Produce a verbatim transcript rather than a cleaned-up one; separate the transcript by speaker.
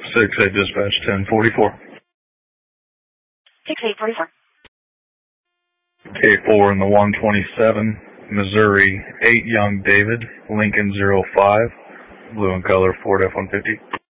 Speaker 1: six eight dispatch, ten forty-four.
Speaker 2: six eight forty-four.
Speaker 1: K four in the one twenty-seven, Missouri, eight Young David, Lincoln zero five, blue and color Ford F one fifty.